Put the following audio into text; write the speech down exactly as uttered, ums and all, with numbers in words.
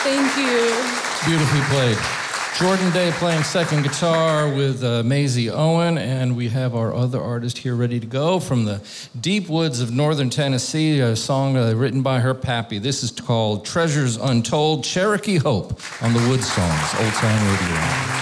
Thank you. Beautifully played. Jordan Day playing second guitar with uh, Maisie Owen, and we have our other artist here ready to go from the deep woods of northern Tennessee, a song uh, written by her pappy. This is called Treasures Untold, Cherokee Hope on the Wood Songs, Old Time Radio.